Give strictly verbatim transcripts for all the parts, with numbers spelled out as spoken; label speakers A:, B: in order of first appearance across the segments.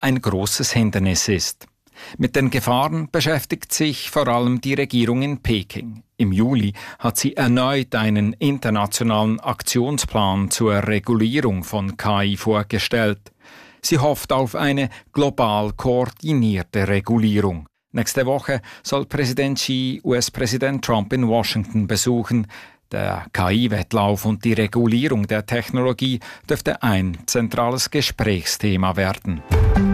A: ein großes Hindernis ist. Mit den Gefahren beschäftigt sich vor allem die Regierung in Peking. Im Juli hat sie erneut einen internationalen Aktionsplan zur Regulierung von K I vorgestellt. Sie hofft auf eine global koordinierte Regulierung. Nächste Woche soll Präsident Xi U S-Präsident Trump in Washington besuchen. Der K I-Wettlauf und die Regulierung der Technologie dürfte ein zentrales Gesprächsthema werden.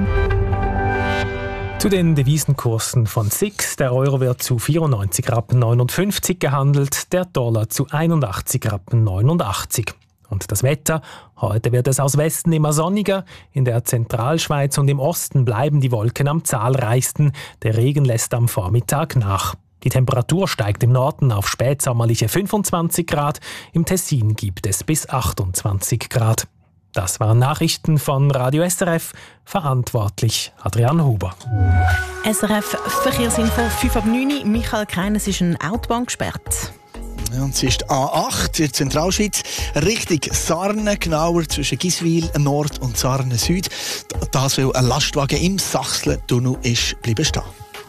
B: Zu den Devisenkursen von S I X. Der Euro wird zu vierundneunzig Rappen neunundfünfzig gehandelt, der Dollar zu einundachtzig Rappen neunundachtzig. Und das Wetter? Heute wird es aus Westen immer sonniger. In der Zentralschweiz und im Osten bleiben die Wolken am zahlreichsten. Der Regen lässt am Vormittag nach. Die Temperatur steigt im Norden auf spätsommerliche fünfundzwanzig Grad. Im Tessin gibt es bis achtundzwanzig Grad. Das waren Nachrichten von Radio S R F, verantwortlich Adrian Huber.
C: S R F Verkehrsinfo fünf ab neun. Michael Kreines ist eine Autobahn gesperrt.
D: Ja, und es ist A acht in der Zentralschweiz, Richtung Sarne, genauer zwischen Giswil Nord und Sarne Süd. Das, weil ein Lastwagen im Sachsentunnel ist bleiben stehen.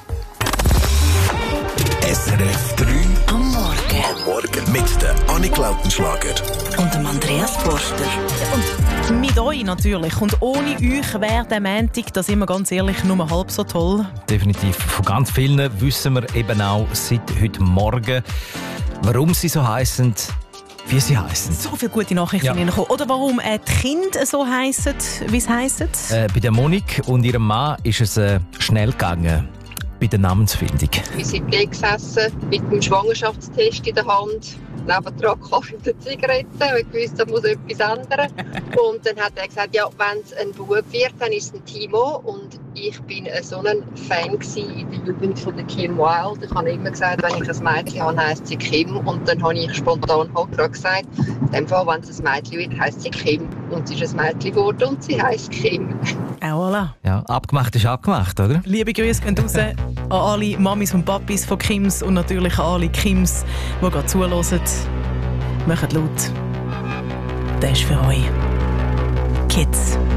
E: S R F drei am Morgen. Am Morgen mit der Annik Lautenschlager
C: und dem Andreas Forster. Und mit euch natürlich. Und ohne euch wäre der Montag, das immer ganz ehrlich, nur halb so toll.
F: Definitiv. Von ganz vielen wissen wir eben auch seit heute Morgen, warum sie so heissen, wie sie heissen.
C: So viele gute Nachrichten
F: ja.
C: gekommen. Oder warum äh, die Kinder so heissen, wie sie heissen.
F: Äh, bei der Monik und ihrem Mann ist es äh, schnell gegangen bei der Namensfindung.
G: Wir sind gesessen mit dem Schwangerschaftstest in der Hand. Nebendran Kaffee und eine Zigarette, weil ich wusste, da muss etwas ändern. Und dann hat er gesagt, ja, wenn es ein Bub wird, dann ist es ein Timo. Und ich bin so ein Fan in der Jugend von der Kim Wilde. Ich habe immer gesagt, wenn ich ein Mädchen habe, heisst sie Kim. Und dann habe ich spontan halt gerade gesagt, in dem Fall, wenn es ein Mädchen wird, heisst sie Kim. Und es ist ein Mädchen geworden und sie heisst Kim.
C: Ah, voilà.
F: Ja, abgemacht ist abgemacht, oder?
C: Liebe Grüße gehen raus an alle Mamis und Papis von Kims und natürlich an alle Kims, die gerade zuhören. Macht laut. Das ist für euch. Kids.